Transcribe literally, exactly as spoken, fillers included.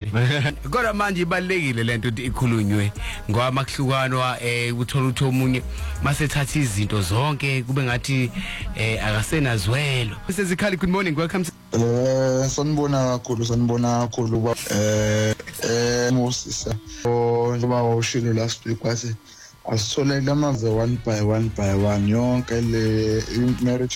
Kodwa manje ibalekile lento ukuthi ikhulunywe ngoba makuhlukanwa eh uthola ukuthi omunye masethatha izinto zonke kube ngathi eh akasenazwelo. Sesikhali, good morning, welcome to Eh sanibona kakhulu sanibona kakhulu ba eh eh Moses oh njengoba ushilo last week wathi asithole lamanzi one by one by one yonke le marriage